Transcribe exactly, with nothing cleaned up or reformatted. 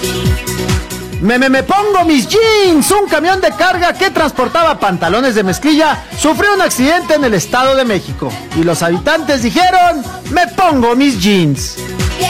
Me, me, me pongo mis jeans. Un camión de carga que transportaba pantalones de mezclilla sufrió un accidente en el Estado de México. Y los habitantes dijeron, me pongo mis jeans.